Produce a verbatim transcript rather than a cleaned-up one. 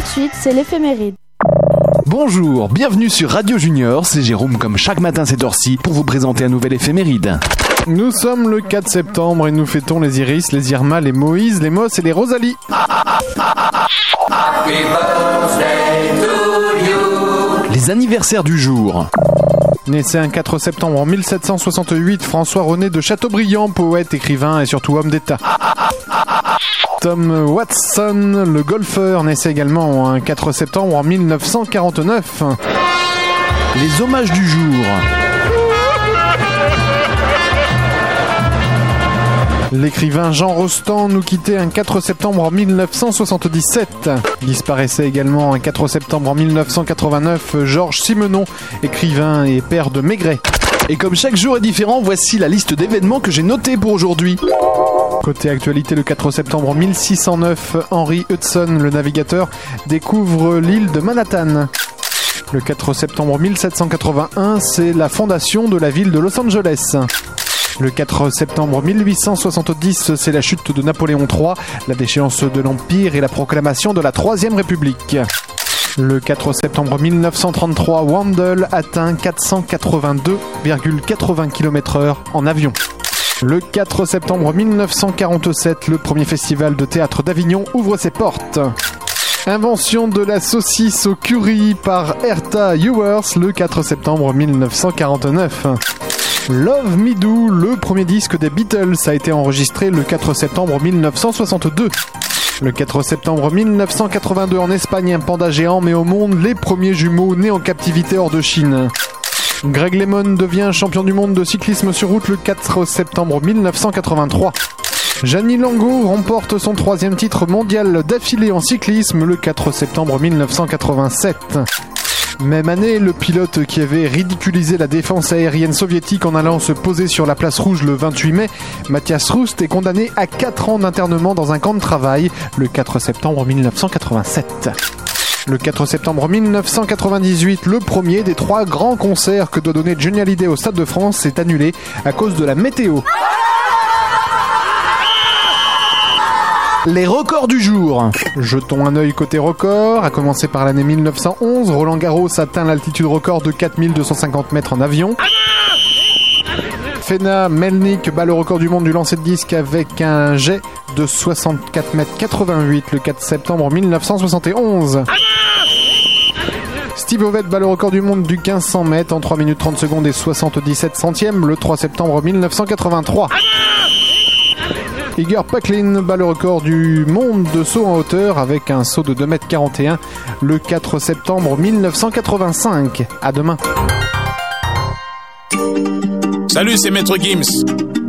de suite, c'est l'éphéméride. Bonjour, bienvenue sur Radio Junior, c'est Jérôme comme chaque matin cette heure-ci pour vous présenter un nouvel éphéméride. Nous sommes le quatre septembre et nous fêtons les Iris, les Irma, les Moïse, les Moss et les Rosalie. Les anniversaires du jour. Naissait un quatre septembre en mille sept cent soixante-huit, François-René de Chateaubriand, poète, écrivain et surtout homme d'État. Tom Watson, le golfeur, naissait également un quatre septembre en mille neuf cent quarante-neuf. Les hommages du jour. L'écrivain Jean Rostand nous quittait un quatre septembre en mille neuf cent soixante-dix-sept. Disparaissait également un quatre septembre en mille neuf cent quatre-vingt-neuf Georges Simenon, écrivain et père de Maigret. Et comme chaque jour est différent, voici la liste d'événements que j'ai notés pour aujourd'hui. Côté actualité, le quatre septembre mille six cent neuf, Henry Hudson, le navigateur, découvre l'île de Manhattan. Le quatre septembre mille sept cent quatre-vingt-un, c'est la fondation de la ville de Los Angeles. Le quatre septembre mille huit cent soixante-dix, c'est la chute de Napoléon trois, la déchéance de l'Empire et la proclamation de la Troisième République. Le quatre septembre mille neuf cent trente-trois, Wendell atteint quatre cent quatre-vingt-deux virgule quatre-vingts kilomètres heure en avion. Le quatre septembre mille neuf cent quarante-sept, le premier festival de théâtre d'Avignon ouvre ses portes. Invention de la saucisse au curry par Herta Ewers le quatre septembre mille neuf cent quarante-neuf. Love Me Do, le premier disque des Beatles, a été enregistré le quatre septembre mille neuf cent soixante-deux. Le quatre septembre mille neuf cent quatre-vingt-deux, en Espagne, un panda géant met au monde les premiers jumeaux nés en captivité hors de Chine. Greg LeMond devient champion du monde de cyclisme sur route le quatre septembre mille neuf cent quatre-vingt-trois. Gianni Longo remporte son troisième titre mondial d'affilée en cyclisme le quatre septembre mille neuf cent quatre-vingt-sept. Même année, le pilote qui avait ridiculisé la défense aérienne soviétique en allant se poser sur la place rouge le vingt-huit mai, Matthias Rust est condamné à quatre ans d'internement dans un camp de travail le quatre septembre mille neuf cent quatre-vingt-sept. Le quatre septembre mille neuf cent quatre-vingt-dix-huit, le premier des trois grands concerts que doit donner Johnny Hallyday au Stade de France est annulé à cause de la météo. Les records du jour. Jetons un œil côté record. À commencer par l'année mille neuf cent onze, Roland Garros atteint l'altitude record de quatre mille deux cent cinquante mètres en avion. Fena Melnik bat le record du monde du lancer de disque avec un jet de soixante-quatre mètres quatre-vingt-huit le quatre septembre mille neuf cent soixante et onze. Steve Ovett bat le record du monde du quinze cents mètres en trois minutes trente secondes et soixante-dix-sept centièmes le trois septembre mille neuf cent quatre-vingt-trois. Igor Paklin bat le record du monde de saut en hauteur avec un saut de deux mètres quarante et un le quatre septembre mille neuf cent quatre-vingt-cinq. À demain. Salut, c'est Maître Gims.